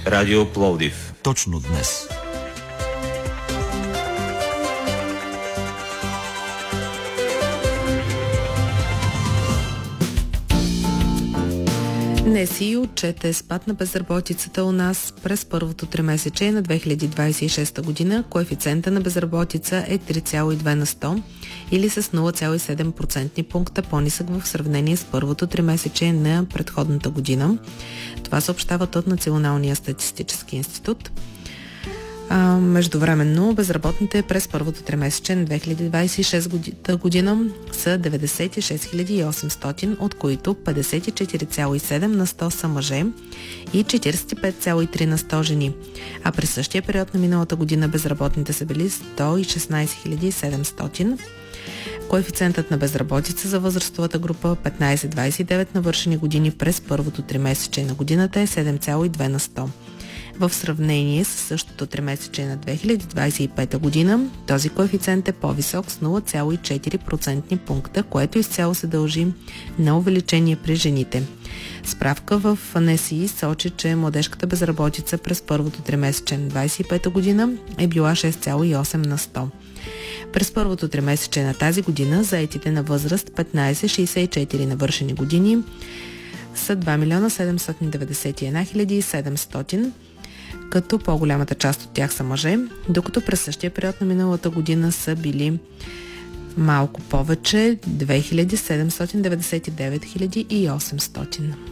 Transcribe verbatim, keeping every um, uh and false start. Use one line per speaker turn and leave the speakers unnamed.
Радио Пловдив.
Точно днес.
НСИ отчете спад на безработицата у нас през първото тримесечие на две хиляди двадесет и шеста година. Коефициента на безработица е три цяло и две на сто или с нула цяло и седем процентни пункта по-нисък в сравнение с първото тримесечие на предходната година. Това съобщават от Националния статистически институт. А, междувременно безработните през първото тримесечие на две хиляди двадесет и шеста година са деветдесет и шест хиляди и осемстотин, от които петдесет и четири цяло и седем на сто са мъже и четиридесет и пет цяло и три на сто жени. А през същия период на миналата година безработните са били сто и шестнадесет хиляди и седемстотин. Коефициентът на безработица за възрастовата група петнадесет до двадесет и девет навършени години през първото тримесечие на годината е седем цяло и две на сто. В сравнение с същото тримесечие на две хиляди двадесет и пета година, този коефициент е по-висок с нула цяло и четири процентни пункта, което изцяло се дължи на увеличение при жените. Справка в НСИ сочи, че младежката безработица през първото тримесечие на двадесет и пета година е била шест цяло и осем на сто. През първото тримесечие на тази година заетите на възраст петнадесет до шестдесет и четири навършени години са два милиона седемстотин деветдесет и една хиляди и седемстотин, като по-голямата част от тях са мъже, докато през същия период на миналата година са били малко повече две милиона седемстотин деветдесет и девет хиляди и осемстотин.